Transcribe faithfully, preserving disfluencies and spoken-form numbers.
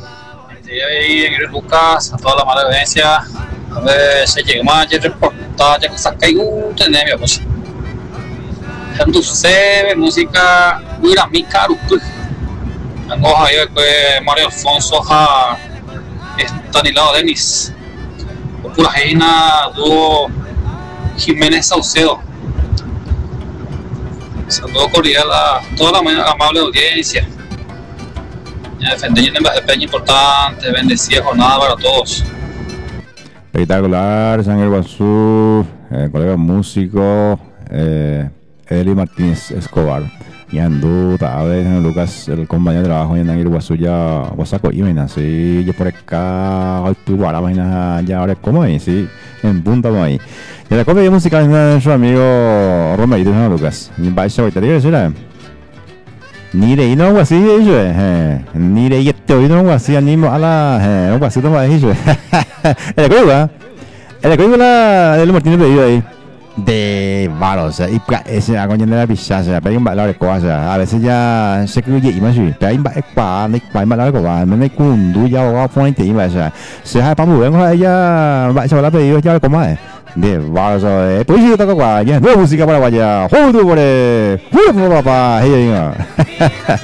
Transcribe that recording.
Ahí en Lucas, a toda la mala audiencia. A ver, se llegó más a reportar, ya que saca y uh, tenemos pues. Tanto se música, mira mi caro, pues. Tengo ahí que Mario Alfonso, ja, Estanislao Denis, pura Reina, dúo Jiménez Saucedo. Saludos cordial a toda la amable audiencia. Defender en base peña importante, bendecida jornada para todos. Espectacular, Sangre Guazú, eh, colega músico, eh, Eli Martínez Escobar. Y Andú, tal vez Lucas, el compañero de trabajo en el Guazú ya, Guasaco, y ven así, yo por acá, hoy tu guarda, imagina, ya ahora como ahí, sí, en punta como ahí. Y la copia musical es nuestro amigo Romerito, ¿no, Lucas? Y va a ser ahorita, ¿sí? Ni de no así eso eh ni de esto y no así animo a la eh no así no va eso el cueva el cueva la del Martínez pedido ahí de varo o sea y ese a coño de la pizza se pega un valor de cosas a veces ya se cree y más sí pega un pa no pa más largo va no hay kundu ya va fuente y va sea se ha para muy bien ya va se va a pedido ya como es de varo eso pues yo toco ya no música para vaya junto por el papá hey